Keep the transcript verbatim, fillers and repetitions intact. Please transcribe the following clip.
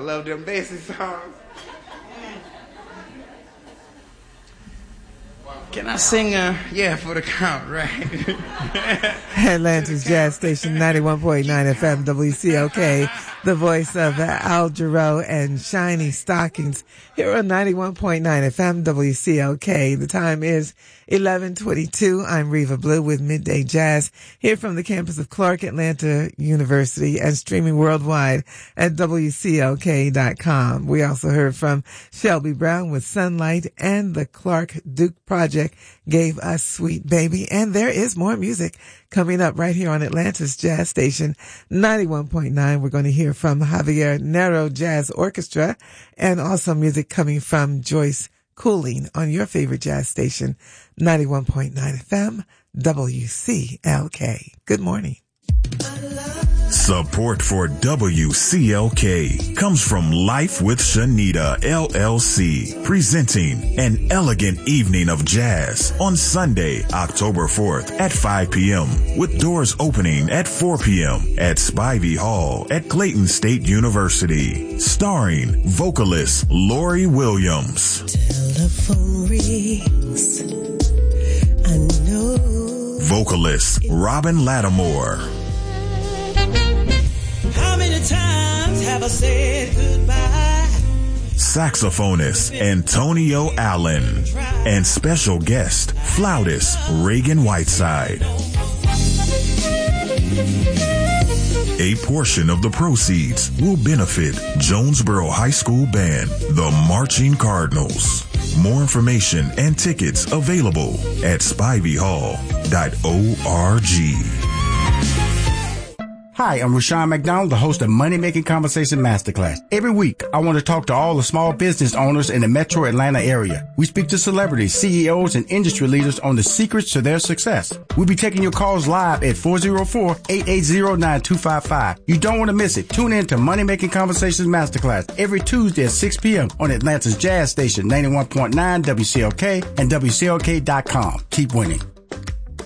love them basic songs. Can I sing, uh, yeah, for the count, right? Atlanta's Jazz Station, ninety-one point nine F M, W C L K, the voice of Al Jarreau and Shiny Stockings, here on ninety-one point nine F M, W C L K. The time is eleven twenty-two. I'm Reva Blue with Midday Jazz, here from the campus of Clark Atlanta University and streaming worldwide at W C L K dot com. We also heard from Shelby Brown with Sunlight, and the Clark Duke Project gave us Sweet Baby. And there is more music coming up right here on Atlanta's Jazz Station, ninety-one point nine. We're going to hear from Javier Nero Jazz Orchestra, and also music coming from Joyce Cooling on your favorite jazz station, ninety-one point nine F M, W C L K. Good morning. Support for W C L K comes from Life with Shanita, L L C, presenting an elegant evening of jazz on Sunday, October fourth at five p.m. with doors opening at four p.m. at Spivey Hall at Clayton State University. Starring vocalist Lori Williams. Telephone rings, I know. Vocalist Robin Lattimore. How many times have I said goodbye? Saxophonist Antonio Allen. And special guest, flautist Reagan Whiteside. A portion of the proceeds will benefit Jonesboro High School Band, the Marching Cardinals. More information and tickets available at spivey hall dot org. Hi, I'm Rashawn McDonald, the host of Money Making Conversation Masterclass. Every week, I want to talk to all the small business owners in the metro Atlanta area. We speak to celebrities, C E Os, and industry leaders on the secrets to their success. We'll be taking your calls live at four oh four, eight eight zero, nine two five five. You don't want to miss it. Tune in to Money Making Conversations Masterclass every Tuesday at six p.m. on Atlanta's Jazz Station, ninety-one point nine W C L K and W C L K dot com. Keep winning.